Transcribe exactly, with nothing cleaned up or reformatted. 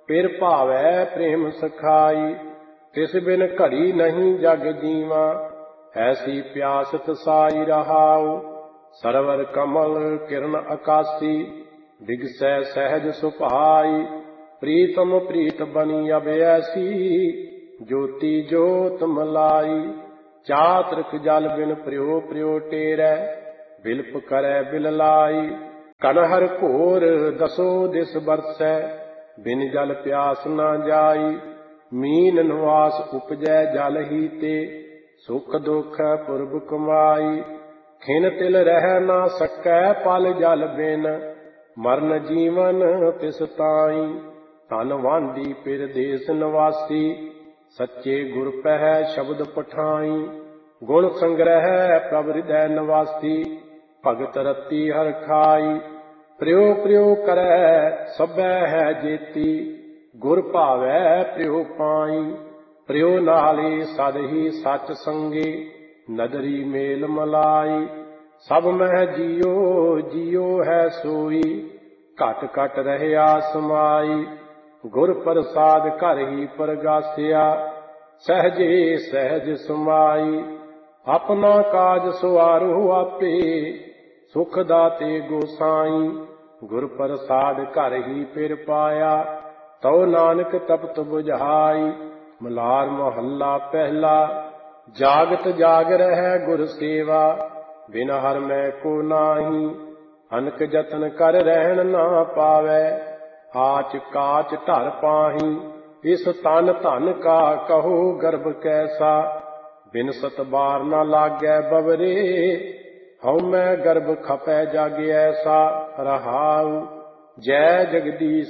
फिर भावै प्रेम सखाई। तिस बिन घड़ी नहीं जग जीवा, ऐसी प्यास तसाई रहाऊ। सरवर कमल किरण आकाशी, दिगसै सहज सुभाई। प्रीतम प्रीत बनी अब ऐसी, ज्योति ज्योत मलाई। चातृक जल बिन प्रियो प्रियो टेरै, बिलप करै बिललाई। कनहर घोर दसो दिस बरसै, बिन जल प्यास न जाई। मीन निवास उपजै जल ही ते, सुख दुख पुरब कमाई। खिन तिल रह न सकै पल जल बिन, मਰਨ जीवन तिस ताई। धन वांदी पिर देश निवासी, सच्चे गुर पहै शब्द पठाई। गुण संग्रह प्रभ हृदय निवासी, भगत रति हर खाई। प्रियो प्रियो करै सभै है जेती, गुर भावै प्रियो पाई। प्रियो नाले सद ही सच संगे, नदरी मेल मलाई। सब मह जियो जियो है सोई, घट घट रहया समाई। गुर प्रसाद घर ही परगासिया, सहजे सहज समाई। अपना काज सवारो आपे, सुख दाते गोसाई। गुर प्रसाद घर ही फिर पाया, तो नानक तपत बुझाई। मलार मोहल्ला पहला, जागत जाग रह गुर सेवा। बिन हर मैं को नाही, अनक जतन कर रहन ना पावै। आच काच ढर पाही, इस तन धन का कहो गर्भ कैसा। बिन सत बार न लागै बवरे, हਉ मैं गर्भ खपै जग ऐसा। रहाउ जय जगदीश